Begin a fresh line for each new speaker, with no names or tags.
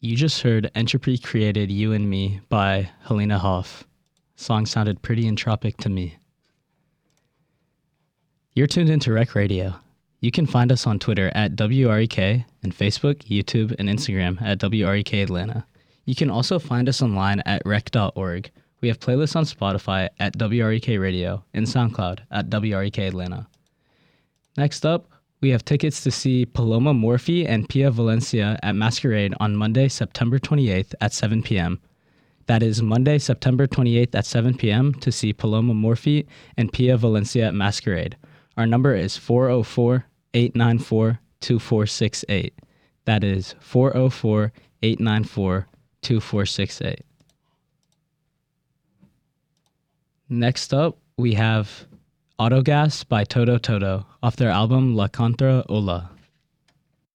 You just heard Entropy Created You and Me by Helena Hoff. Song sounded pretty entropic to me. You're tuned into Rec Radio. You can find us on Twitter at WREK and Facebook, YouTube, and Instagram at WREK Atlanta. You can also find us online at rec.org. We have playlists on Spotify at WREK Radio and SoundCloud at WREK Atlanta. Next up, we have tickets to see Paloma Morphy and Pia Valencia at Masquerade on Monday, September 28th at 7 p.m. That is Monday, September 28th at 7 p.m. to see Paloma Morphy and Pia Valencia at Masquerade. Our number is 404-894-2468. That is 404-894-2468. Next up, we have Autogas by Toto Toto off their album La Contra Ola.